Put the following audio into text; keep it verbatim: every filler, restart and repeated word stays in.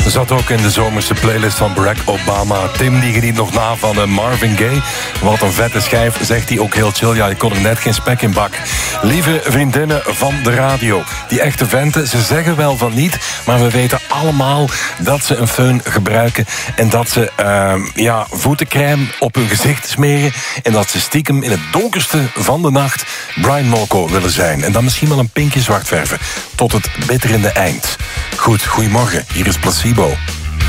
Zat ook in de zomerse playlist van Barack Obama. Tim die geniet nog na van uh, Marvin Gaye. Wat een vette schijf, zegt hij ook heel chill. Ja, je kon er net geen spek in bak. Lieve vriendinnen van de radio. Die echte venten, ze zeggen wel van niet, maar we weten allemaal dat ze een föhn gebruiken en dat ze uh, ja, voetencrème op hun gezicht smeren en dat ze stiekem in het donkerste van de nacht Brian Molko willen zijn. En dan misschien wel een pinkje zwart verven. Tot het bitterende eind. Goed, goedemorgen. Hier is Placebo.